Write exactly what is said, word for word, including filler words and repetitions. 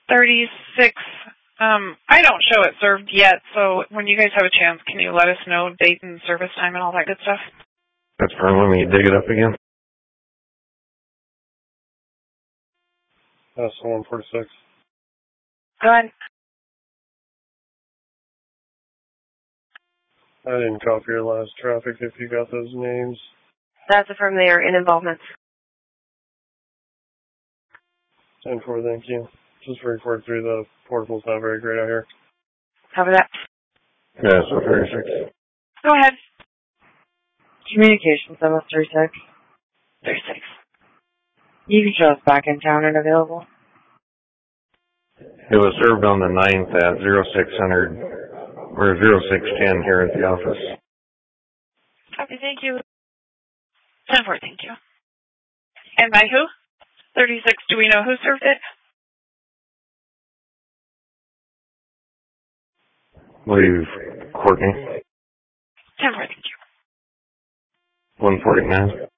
thirty-six, um, I don't show it served yet, so when you guys have a chance, can you let us know date and service time and all that good stuff? That's fine. Let me dig it up again. That's one forty-six. Go ahead. I didn't copy your last traffic if you got those names. That's from there in involvement. ten four, thank you. Just referred through the portable's not very great out here. Cover that. Yeah, so thirty-six. Go ahead. Communications, almost thirty-six. thirty-six. You can show us back in town and available. It was served on the ninth at zero six hundred, or zero six ten here at the office. Okay, thank you. ten four, thank you. And by who? thirty-six, do we know who served it? Believe Courtney. ten four, thank you. one forty-nine.